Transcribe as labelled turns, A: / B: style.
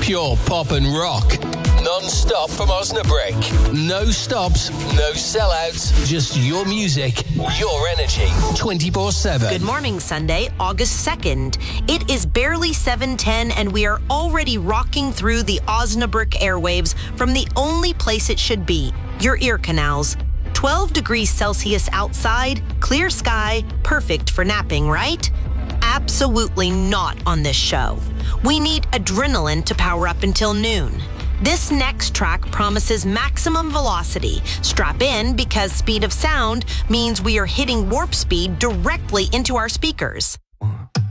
A: Pure pop and rock. Non-stop from Osnabrück. No stops, no sellouts, just your music, your energy, 24/7.
B: Good morning, Sunday, August 2nd. It is barely 7:10 and we are already rocking through the Osnabrück airwaves from the only place it should be, your ear canals. 12 degrees Celsius outside, clear sky, perfect for napping, right? Absolutely not on this show. We need adrenaline to power up until noon. This next track promises maximum velocity. Strap in because speed of sound means we are hitting warp speed directly into our speakers.